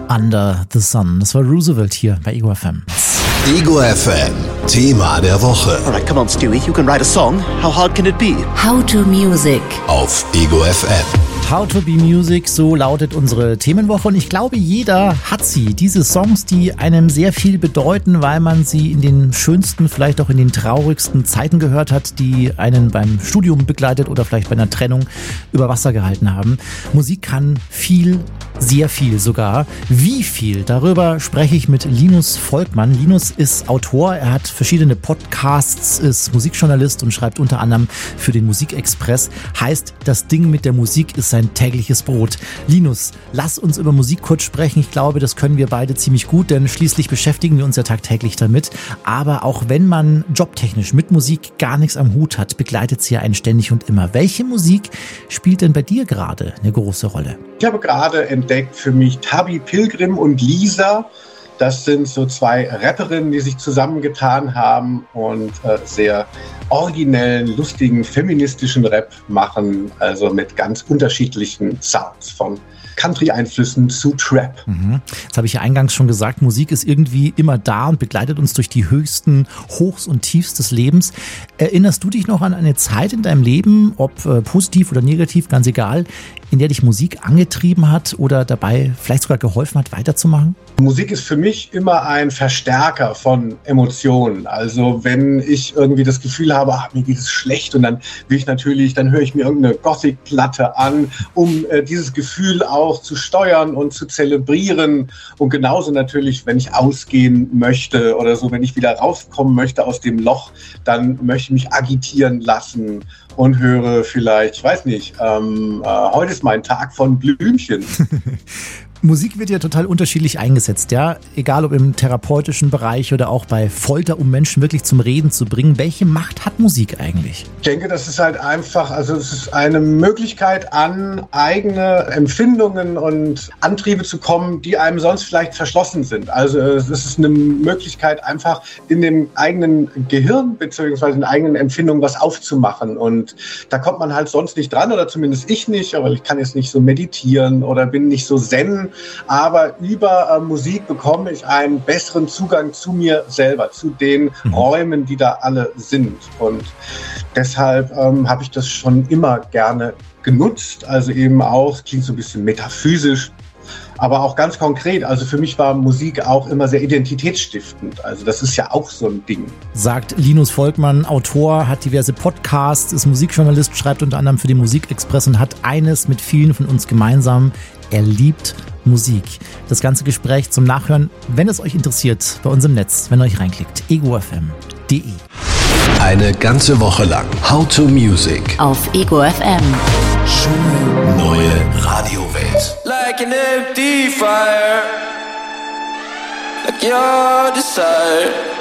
Under the Sun. Das war Roosevelt hier bei Ego FM. Ego FM, Thema der Woche. Alright, come on, Stewie, you can write a song. How hard can it be? How to Music. Auf Ego FM. How to be Music, so lautet unsere Themenwoche. Und ich glaube, jeder hat sie. Diese Songs, die einem sehr viel bedeuten, weil man sie in den schönsten, vielleicht auch in den traurigsten Zeiten gehört hat, die einen beim Studium begleitet oder vielleicht bei einer Trennung über Wasser gehalten haben. Musik kann viel, sehr viel sogar. Wie viel? Darüber spreche ich mit Linus Volkmann. Linus ist Autor, er hat verschiedene Podcasts, ist Musikjournalist und schreibt unter anderem für den Musikexpress. Heißt, das Ding mit der Musik ist sein tägliches Brot. Linus, lass uns über Musik kurz sprechen. Ich glaube, das können wir beide ziemlich gut, denn schließlich beschäftigen wir uns ja tagtäglich damit. Aber auch wenn man jobtechnisch mit Musik gar nichts am Hut hat, begleitet sie ja einen ständig und immer. Welche Musik spielt denn bei dir gerade eine große Rolle? Ich habe gerade entdeckt für mich Tabi Pilgrim und Lisa. Das sind so zwei Rapperinnen, die sich zusammengetan haben und sehr originellen, lustigen, feministischen Rap machen. Also mit ganz unterschiedlichen Sounds, von Country-Einflüssen zu Trap. Das habe ich ja eingangs schon gesagt, Musik ist irgendwie immer da und begleitet uns durch die höchsten Hochs und Tiefs des Lebens. Erinnerst du dich noch an eine Zeit in deinem Leben, ob positiv oder negativ, ganz egal, in der dich Musik angetrieben hat oder dabei vielleicht sogar geholfen hat, weiterzumachen? Musik ist für mich immer ein Verstärker von Emotionen. Also wenn ich irgendwie das Gefühl habe, mir geht es schlecht und dann höre ich mir irgendeine Gothic-Platte an, um dieses Gefühl auch zu steuern und zu zelebrieren. Und genauso natürlich, wenn ich ausgehen möchte oder so, wenn ich wieder rauskommen möchte aus dem Loch, dann möchte ich mich agitieren lassen und höre vielleicht, ich weiß nicht, heute ist mein Tag von Blümchen. Musik wird ja total unterschiedlich eingesetzt, ja. Egal ob im therapeutischen Bereich oder auch bei Folter, um Menschen wirklich zum Reden zu bringen. Welche Macht hat Musik eigentlich? Ich denke, das ist halt einfach, also es ist eine Möglichkeit, an eigene Empfindungen und Antriebe zu kommen, die einem sonst vielleicht verschlossen sind. Also es ist eine Möglichkeit, einfach in dem eigenen Gehirn bzw. in eigenen Empfindungen was aufzumachen. Und da kommt man halt sonst nicht dran, oder zumindest ich nicht, aber ich kann jetzt nicht so meditieren oder bin nicht so zen. Aber über Musik bekomme ich einen besseren Zugang zu mir selber, zu den Räumen, die da alle sind. Und deshalb habe ich das schon immer gerne genutzt. Also eben auch, klingt so ein bisschen metaphysisch, aber auch ganz konkret. Also für mich war Musik auch immer sehr identitätsstiftend. Also das ist ja auch so ein Ding. Sagt Linus Volkmann, Autor, hat diverse Podcasts, ist Musikjournalist, schreibt unter anderem für den Musikexpress und hat eines mit vielen von uns gemeinsam: er liebt Musik. Das ganze Gespräch zum Nachhören, wenn es euch interessiert, bei uns im Netz, wenn ihr euch reinklickt, egofm.de. Eine ganze Woche lang How to Music Auf Ego FM. Schöne neue Radiowelt. Like an empty fire, like your desire.